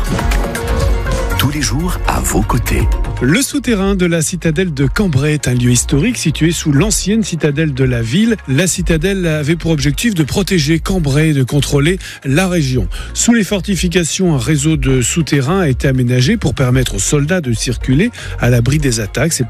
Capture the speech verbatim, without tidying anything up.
jours. Tous les jours, à vos côtés. Le souterrain de la citadelle de Cambrai est un lieu historique situé sous l'ancienne citadelle de la ville. La citadelle avait pour objectif de protéger Cambrai et de contrôler la région. Sous les fortifications, un réseau de souterrains a été aménagé pour permettre aux soldats de circuler à l'abri des attaques. C'est